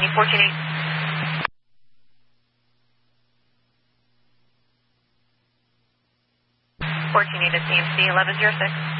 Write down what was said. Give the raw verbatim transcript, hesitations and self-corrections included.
Continue fourteen eight. fourteen eight at C M C eleven zero six.